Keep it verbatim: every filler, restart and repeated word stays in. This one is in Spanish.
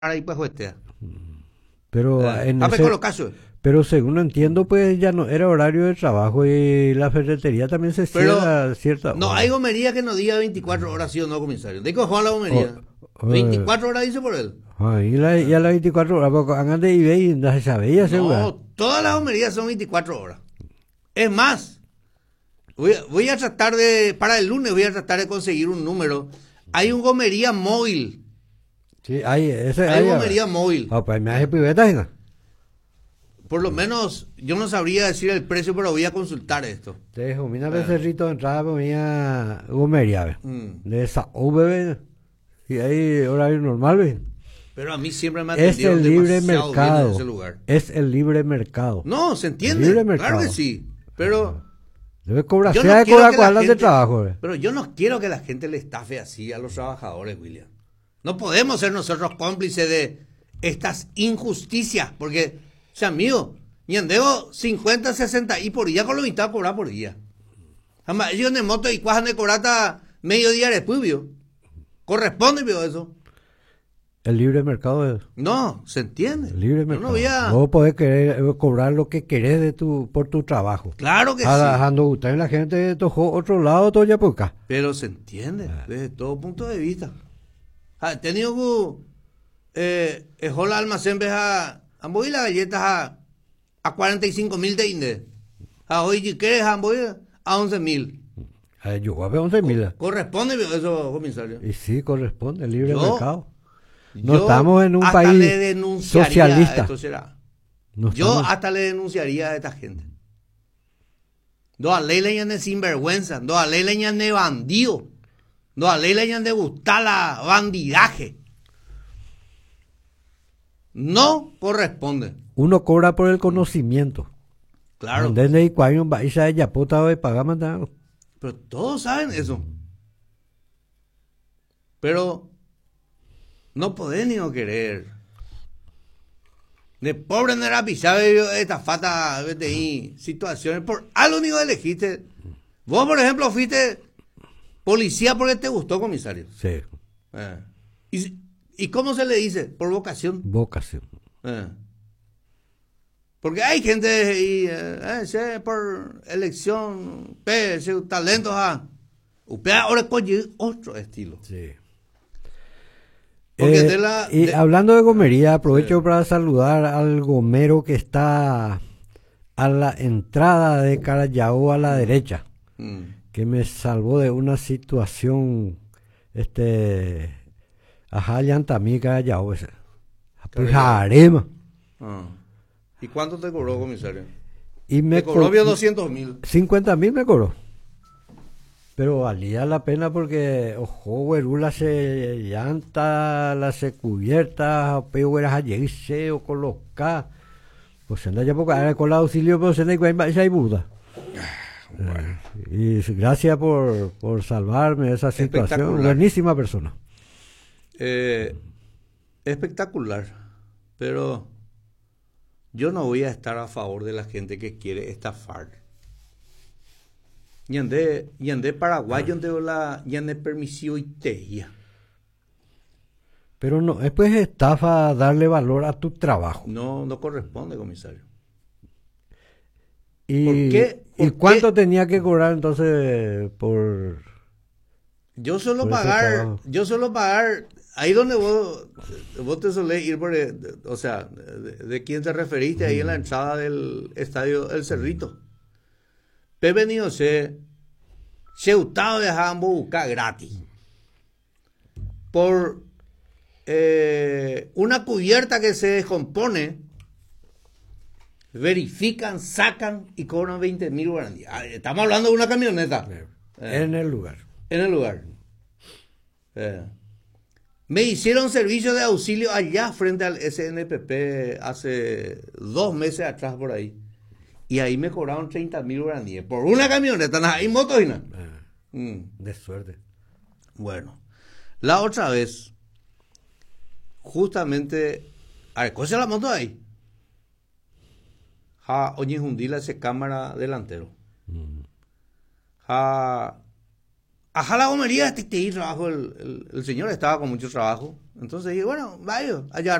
ahí pues juestea. Pero Eh, en pape ese- con los casos. pero según entiendo, pues ya no era horario de trabajo y la ferretería también se Pero cierra a cierta no hora. hay gomería que no diga veinticuatro horas, sí o no, comisario. ¿De qué Juan la gomería? O- o- veinticuatro horas dice por él. Ah, y la, y a las veinticuatro horas, porque hagan de eBay y no se sabía, seguro. No, todas las gomerías son veinticuatro horas. Es más, voy a, voy a tratar de, para el lunes voy a tratar de conseguir un número. Hay un gomería móvil. Sí, hay, ese, Hay hay, gomería móvil. Ah, pues me hace pibeta, hija. Por lo menos, yo no sabría decir el precio, pero voy a consultar esto. Te dejo, mira, becerrito de entrada, pues mía, gomería, ve. Mm. De esa V, ve. Y hay horario normal, ve. Pero a mí siempre me Es atendieron el libre demasiado bien en mercado. ese lugar. Es el libre mercado. No, se entiende. Libre Claro mercado. que sí. Pero Debe cobrar, yo sea no de quiero cobrar que la cuadras de gente- trabajo, ve. Pero yo no quiero que la gente le estafe así a los trabajadores, William. No podemos ser nosotros cómplices de estas injusticias, porque, o sea, amigo, ñandeo cincuenta, sesenta y por día con lo mitad cobrar por día. Además, ellos de moto y cuajan de cobrata medio día después, vio. Corresponde, vio eso. El libre mercado es No, se entiende. el libre Yo mercado. no voy a... Vos podés querer, eh, cobrar lo que querés de tu, por tu trabajo. Claro que Ahora, sí. cuando usted la gente tojó otro lado, todo ya por acá. Pero se entiende desde todo punto de vista. Ha tenido que eh, dejó el almacén ves a ambos las galletas a, a cuarenta y cinco mil de inde. A hoy si quieres ambos a once mil. Eh, yo voy a ver once mil. Corresponde vio, eso, comisario. Y sí, corresponde, el libre Yo- mercado. No Yo estamos en un hasta país le denunciaría socialista. esto será. No Yo estamos- hasta le denunciaría a esta gente. No a ley le de sinvergüenza, no a ley le de bandido, no a ley le de gustar la bandidaje. No corresponde. Uno cobra por el conocimiento. Claro. ¿Entendés? Y cuando va y se ya puta de pagar mandado. Pero todos saben eso. Pero no podés ni no querer. De pobre no era pisado esta fata de situaciones. Por algo único elegiste. Vos, por ejemplo, fuiste policía porque te gustó, comisario. Sí, Eh. ¿Y, ¿Y cómo se le dice? Por vocación. vocación. Eh. Porque hay gente y, eh, eh, sí, por elección, pe, sí, talentos a. Usted ahora coge otro estilo. Sí. Porque Eh, de la- y de- hablando de gomería, aprovecho para saludar al gomero que está a la entrada de Carayao a la derecha, Mm. que me salvó de una situación, este, ajá, llantamí Carayao, ese. Pues Carayao. harema. Ah. ¿Y cuánto te cobró, comisario? Y me Me cobró co- vio doscientos mil. cincuenta mil me cobró. Pero valía la pena porque, ojo, güerula se llanta, la se cubierta, pero güeras allí se o colocar. Pues anda ya porque ahora con el auxilio, pues anda igual hay Buda. Eh, y gracias por, por salvarme de esa situación. Espectacular. Buenísima persona. Eh, espectacular. Pero yo no voy a estar a favor de la gente que quiere estafar. Yandé, yandé paraguayo, yandé la, yandé permisión y teía. Pero no, después estafa darle valor a tu trabajo. No, no corresponde, comisario. ¿Y, ¿Por qué? ¿y ¿Por cuánto qué? tenía que cobrar entonces por...? Yo suelo Por ese pagar, trabajo. yo suelo pagar, ahí donde vos, vos te solés ir por, el- o sea, de, de quién te referiste, ahí en la entrada del estadio El Cerrito. Pepe ni José, Cheutado dejaban buscar gratis. Por eh, una cubierta que se descompone, verifican, sacan y cobran veinte mil guaraníes. Ah, estamos hablando de una camioneta. Eh. En el lugar. En el lugar. Eh. Me hicieron servicio de auxilio allá frente al S N P P hace dos meses atrás por ahí. Y ahí me cobraron treinta mil guaraníes por una camioneta, nada, y motos y nada. Ah, Mm. de suerte. Bueno, la otra vez, justamente, a ver, cosa la moto ahí. Ja, oye, hundí ese cámara delantero. Mm. Ja, Ajá, la gomería, este, este trabajo, el, el, el señor estaba con mucho trabajo. Entonces dije, bueno, vaya, allá